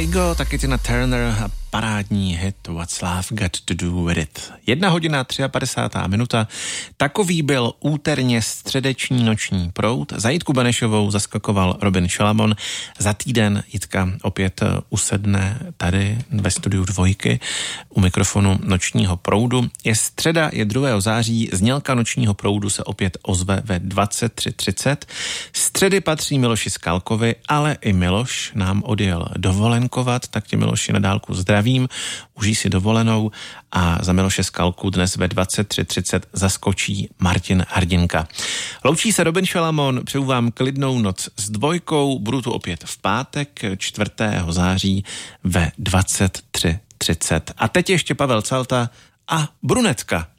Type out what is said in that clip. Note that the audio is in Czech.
Kygo, taky Tina Turner a parádní hit What's Love Got to Do With It. 1:53. Takový byl úterně středeční noční proud. Za Jitku Benešovou zaskakoval Robin Šalamon. Za týden Jitka opět usedne tady ve studiu Dvojky u mikrofonu nočního proudu. Je středa, je 2. září, znělka nočního proudu se opět ozve ve 23:30. Středy patří Miloši Skalkovi, ale i Miloš nám odjel dovolenkovat, tak tě Miloši na dálku zdravím, užij si dovolenou a za Miloše Skalku dnes ve 23:30 zaskočí Martin Hrdinka. Loučí se Robin Šalamon, přeju vám klidnou noc s Dvojkou, budu tu opět v pátek 4. září ve 23:30. A teď ještě Pavel Calta a brunetka.